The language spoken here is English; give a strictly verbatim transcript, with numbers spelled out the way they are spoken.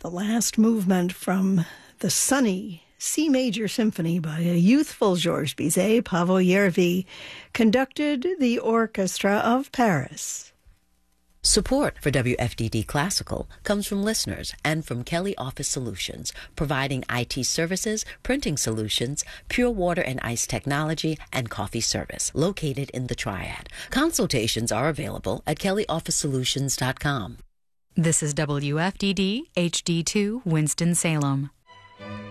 the last movement from the sunny C Major Symphony by a youthful Georges Bizet, Pavel Yervi, conducted the Orchestra of Paris. Support for W F D D Classical comes from listeners and from Kelly Office Solutions, providing I T services, printing solutions, pure water and ice technology, and coffee service, located in the Triad. Consultations are available at kelly office solutions dot com. This is W F D D H D two Winston-Salem.